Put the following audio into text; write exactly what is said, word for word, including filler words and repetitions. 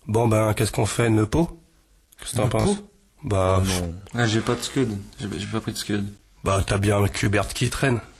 Bon ben, qu'est-ce qu'on fait, une pot? Qu'est-ce que t'en Une penses? peau? Bah, Ah pff, non. Ah, j'ai pas de scud. J'ai j'ai pas pris de scud. bah t'as bien un Cubert qui traîne.